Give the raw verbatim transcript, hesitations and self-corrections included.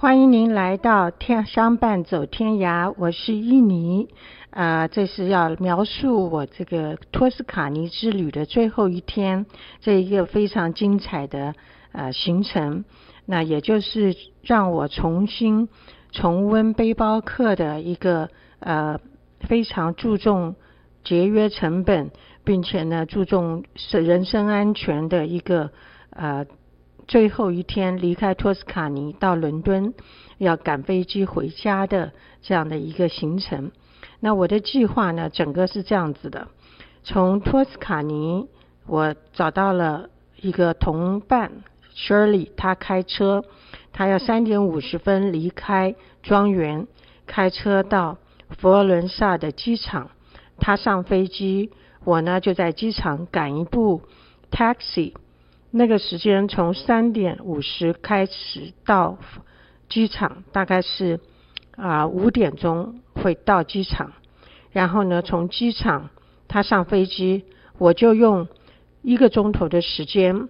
欢迎您来到天相伴走天涯，我是伊妮。呃，这是要描述我这个托斯卡尼之旅的最后一天，这一个非常精彩的呃行程。那也就是让我重新重温背包客的一个呃非常注重节约成本，并且呢注重人身安全的一个呃最后一天离开托斯卡尼到伦敦，要赶飞机回家的这样的一个行程。那我的计划呢，整个是这样子的：从托斯卡尼，我找到了一个同伴 Shirley， 她开车，她要三点五十分离开庄园，开车到佛罗伦萨的机场。她上飞机，我呢就在机场赶一部 taxi。那个时间从三点五十开始到机场，大概是啊五点钟会到机场。然后呢，从机场他上飞机，我就用一个钟头的时间